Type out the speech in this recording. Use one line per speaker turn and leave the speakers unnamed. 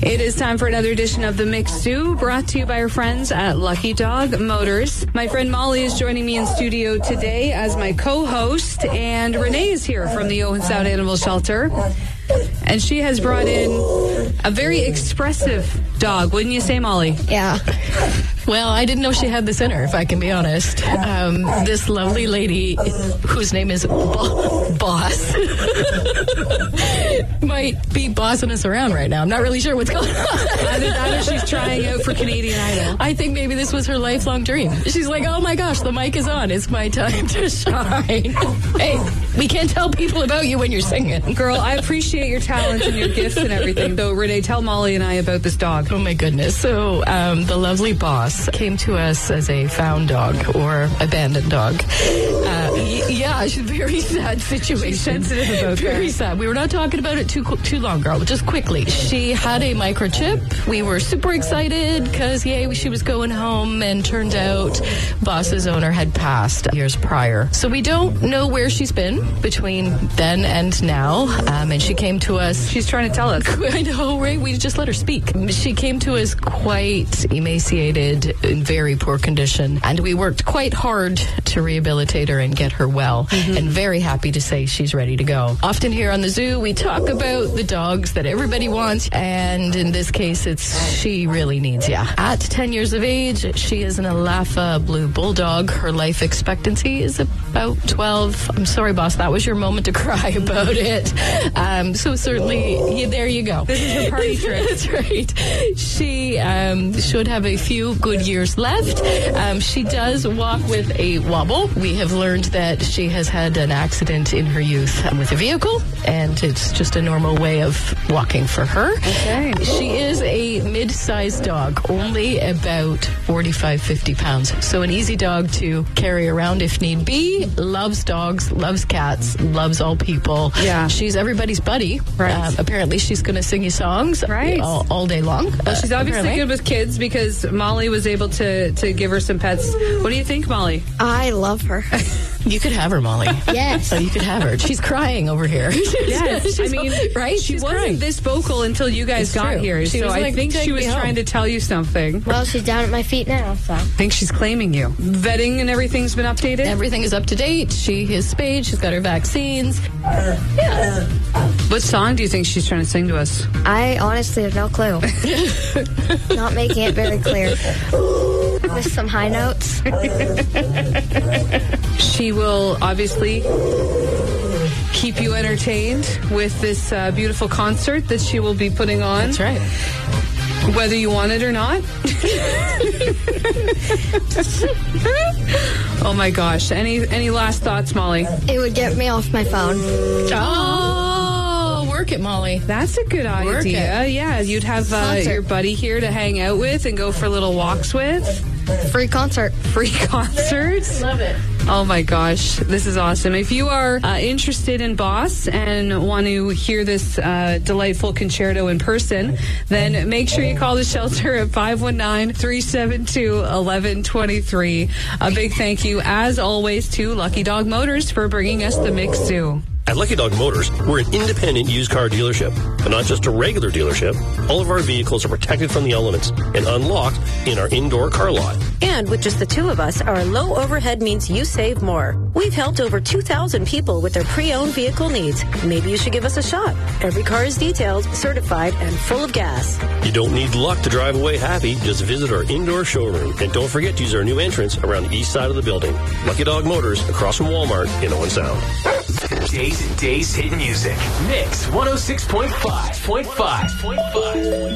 It is time for another edition of The Mix Zoo, brought to you by our friends at Lucky Dog Motors. My friend Molly is joining me in studio today as my co-host, and Renee is here from the Owen Sound Animal Shelter. And she has brought in a very expressive dog, wouldn't you say, Molly?
Yeah.
Well, I didn't know she had this in her, if I can be honest. This lovely lady, whose name is Boss, might be bossing us around right now. I'm not really sure what's going on.
Either that or she's trying out for Canadian Idol.
I think maybe this was her lifelong dream. She's like, oh my gosh, the mic is on. It's my time to shine. Hey, we can't tell people about you when you're singing.
Girl, I appreciate your talents and your gifts and everything. So, Renee, tell Molly and I about this dog.
Oh my goodness. So, the lovely Boss came to us as a found dog or abandoned dog. Yeah, she's a very sad situation.
She's sensitive about
Very sad. We were not talking about it too long, girl. Just quickly. She had a microchip. We were super excited because, yay, she was going home, and turned out Boss's owner had passed years prior. So we don't know where she's been between then and now. And she came to us.
She's trying to tell us.
I know, right? We just let her speak. She came to us quite emaciated, in very poor condition, and we worked quite hard to rehabilitate her and get her well. And very happy to say she's ready to go. Often here on the zoo, we talk about the dogs that everybody wants, and in this case, she really needs you. At 10 years of age, she is an Alafa Blue Bulldog. Her life expectancy is about 12. I'm sorry, Boss, that was your moment to cry about it. So certainly, there you go.
This is her party trick.
That's right. She should have a few good years left. She does walk with a wobble. We have learned that she has had an accident in her youth with a vehicle, and it's just a normal way of walking for her.
Okay.
She is a mid-sized dog, only about 45, 50 pounds. So an easy dog to carry around if need be. Loves dogs, loves cats, loves all people.
Yeah.
She's everybody's buddy.
Right.
Apparently she's going to sing you songs
right.
all day long.
Well, she's obviously good with kids because Molly was able to give her some pets. What do you think, Molly?
I love her.
You could have her, Molly.
Yes.
So you could have her. She's crying over here.
Yes. I mean,
right?
She
She's
wasn't
crying.
this vocal until you guys
It's
got
true.
here.
She
So
was
I
like,
think
"Take
she was
me home."
trying to tell you something.
Well, she's down at my feet now, so.
I think she's claiming you. Vetting and everything's been updated?
Everything is up to date. She is spayed. She's got her vaccines. Yeah.
What song do you think she's trying to sing to us?
I honestly have no clue. Not making it very clear. With some high notes.
She will obviously keep you entertained with this beautiful concert that she will be putting on.
That's right.
Whether you want it or not. Oh my gosh. Any last thoughts, Molly?
It would get me off my phone.
Oh, work it, Molly.
That's a good idea. Yeah, you'd have your buddy here to hang out with and go for little walks with.
Free concert.
Free concerts.
Love it.
Oh my gosh, this is awesome. If you are interested in Boss and want to hear this delightful concerto in person, then make sure you call the shelter at 519-372-1123. A big thank you, as always, to Lucky Dog Motors for bringing us the Mix Zoo.
At Lucky Dog Motors, we're an independent used car dealership, but not just a regular dealership. All of our vehicles are protected from the elements and unlocked in our indoor car lot.
And with just the two of us, our low overhead means you save more. We've helped over 2,000 people with their pre-owned vehicle needs. Maybe you should give us a shot. Every car is detailed, certified, and full of gas.
You don't need luck to drive away happy. Just visit our indoor showroom. And don't forget to use our new entrance around the east side of the building. Lucky Dog Motors, across from Walmart in Owen Sound.
Days and Days hit music. Mix 106.5.